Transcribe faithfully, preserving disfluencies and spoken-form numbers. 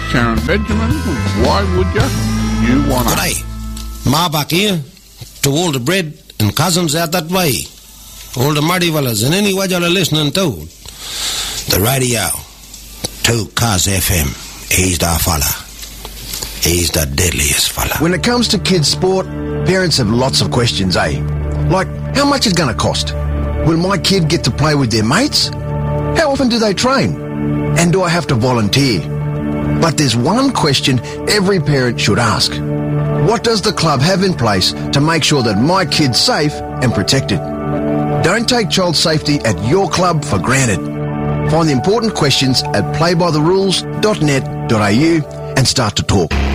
Karen Benjamin. Why would you? You want to. G'day. Marbuck here. To all the bread and cousins out that way. All the muddy fellas and any way you're listening to. The radio. Two Cars F M. He's the fella. He's the deadliest fella. When it comes to kids' sport, parents have lots of questions, eh? Like, how much is it going to cost? Will my kid get to play with their mates? How often do they train? And do I have to volunteer? But there's one question every parent should ask. What does the club have in place to make sure that my kid's safe and protected? Don't take child safety at your club for granted. Find the important questions at play by the rules dot net dot a u and start to talk.